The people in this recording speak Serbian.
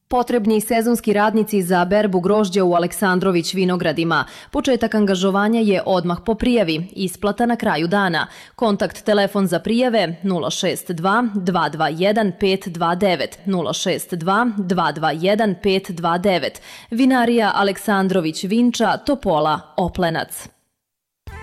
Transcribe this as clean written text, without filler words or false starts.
Potrebni sezonski radnici za berbu grožđa u Aleksandrović vinogradima. Početak angažovanja je odmah po prijavi, isplata na kraju dana. Kontakt telefon za prijave 062 221 529 062 221 529. Vinarija Aleksandrović Vinča, Topola, Oplenac.